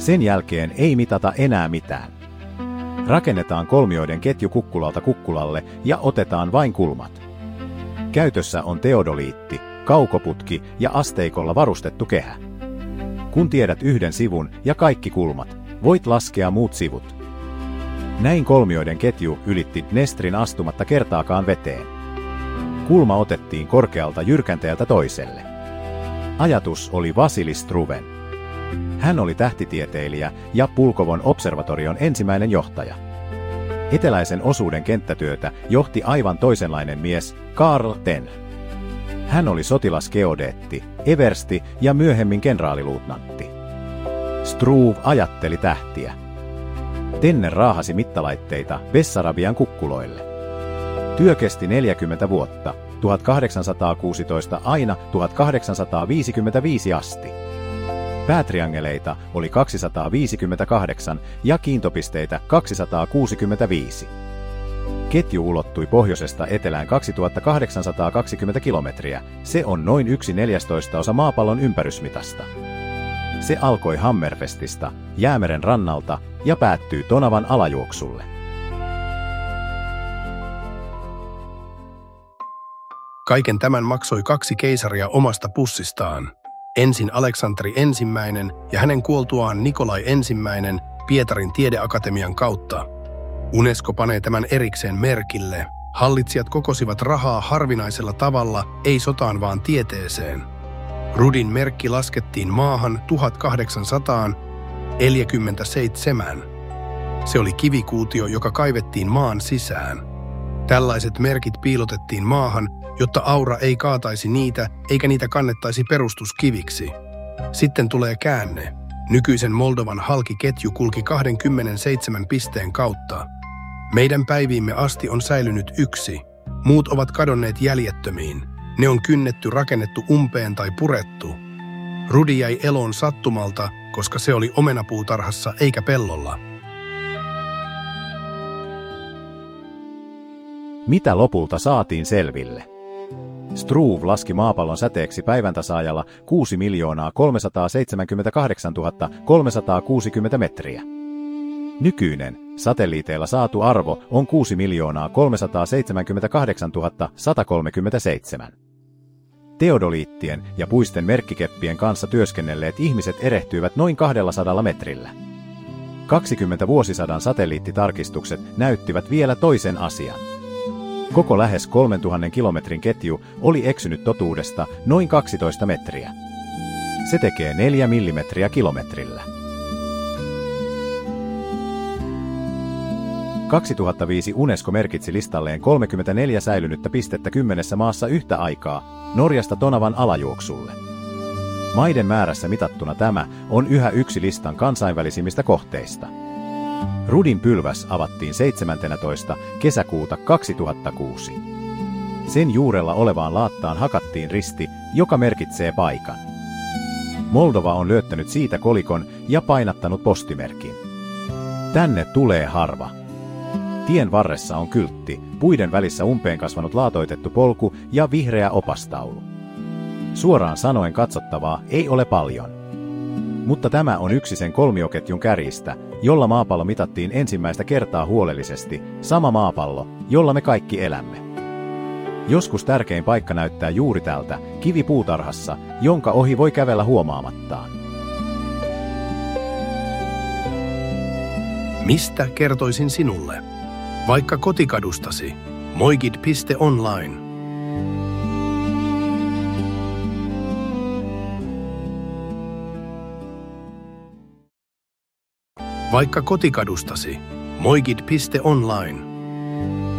Sen jälkeen ei mitata enää mitään. Rakennetaan kolmioiden ketju kukkulalta kukkulalle ja otetaan vain kulmat. Käytössä on teodoliitti, kaukoputki ja asteikolla varustettu kehä. Kun tiedät yhden sivun ja kaikki kulmat, voit laskea muut sivut. Näin kolmioiden ketju ylitti Dnestrin astumatta kertaakaan veteen. Kulma otettiin korkealta jyrkänteeltä toiselle. Ajatus oli Vasili Struven. Hän oli tähtitieteilijä ja Pulkovon observatorion ensimmäinen johtaja. Eteläisen osuuden kenttätyötä johti aivan toisenlainen mies, Karl Ten. Hän oli sotilasgeodeetti, eversti ja myöhemmin kenraaliluutnantti. Struve ajatteli tähtiä. Tenne raahasi mittalaitteita Bessarabian kukkuloille. Työ kesti 40 vuotta, 1816 aina 1855 asti. Päätriangeleita oli 258 ja kiintopisteitä 265. Ketju ulottui pohjoisesta etelään 2820 kilometriä. Se on noin 1/14 maapallon ympärysmitasta. Se alkoi Hammerfestista, Jäämeren rannalta ja päättyy Tonavan alajuoksulle. Kaiken tämän maksoi 2 keisaria omasta pussistaan. Ensin Aleksanteri I ja hänen kuoltuaan Nikolai I Pietarin tiedeakatemian kautta. UNESCO panee tämän erikseen merkille. Hallitsijat kokosivat rahaa harvinaisella tavalla, ei sotaan vaan tieteeseen. Rudin merkki laskettiin maahan 1847. Se oli kivikuutio, joka kaivettiin maan sisään. Tällaiset merkit piilotettiin maahan, jotta aura ei kaataisi niitä eikä niitä kannettaisi perustuskiviksi. Sitten tulee käänne. Nykyisen Moldovan halkiketju kulki 27 pisteen kautta. Meidän päiviimme asti on säilynyt 1. Muut ovat kadonneet jäljettömiin. Ne on kynnetty, rakennettu umpeen tai purettu. Rudi jäi eloon sattumalta, koska se oli omenapuutarhassa eikä pellolla. Mitä lopulta saatiin selville? Struve laski maapallon säteeksi päiväntasaajalla 6 378 360 metriä. Nykyinen satelliiteilla saatu arvo on 6 378 137. Teodoliittien ja puisten merkkikeppien kanssa työskennelleet ihmiset erehtyivät noin 200 metrillä. 20 vuosisadan satelliittitarkistukset näyttivät vielä toisen asian. Koko lähes 3000 kilometrin ketju oli eksynyt totuudesta noin 12 metriä. Se tekee 4 millimetriä kilometrillä. 2005 UNESCO merkitsi listalleen 34 säilynyttä pistettä 10 maassa yhtä aikaa, Norjasta Tonavan alajuoksulle. Maiden määrässä mitattuna tämä on yhä yksi listan kansainvälisimmistä kohteista. Rudin pylväs avattiin 17. kesäkuuta 2006. Sen juurella olevaan laattaan hakattiin risti, joka merkitsee paikan. Moldova on lyöttänyt siitä kolikon ja painattanut postimerkin. Tänne tulee harva. Tien varressa on kyltti, puiden välissä umpeen kasvanut laatoitettu polku ja vihreä opastaulu. Suoraan sanoen katsottavaa ei ole paljon. Mutta tämä on yksi sen kolmioketjun kärjistä, jolla maapallo mitattiin ensimmäistä kertaa huolellisesti, sama maapallo, jolla me kaikki elämme. Joskus tärkein paikka näyttää juuri tältä, kivipuutarhassa, jonka ohi voi kävellä huomaamattaan. Mistä kertoisin sinulle? Vaikka kotikadustasi. Moigid.online. Vaikka kotikadustasi. Moigid.online.